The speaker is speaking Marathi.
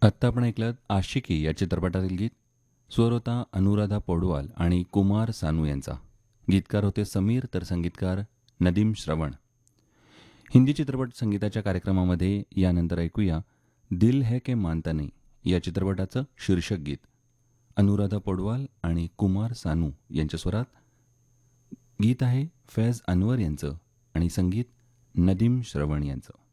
आत्ता आपण ऐकलं आशिकी या चित्रपटातील गीत. स्वर होता अनुराधा पौडवाल आणि कुमार सानू यांचा. गीतकार होते समीर तर संगीतकार नदीम श्रवण. हिंदी चित्रपट संगीताच्या कार्यक्रमामध्ये यानंतर ऐकूया दिल है के मानता नहीं या चित्रपटाचं शीर्षक गीत. अनुराधा पौडवाल आणि कुमार सानू यांच्या स्वरात गीत आहे फैज अनवर यांचं आणि संगीत नदीम श्रवण यांचं.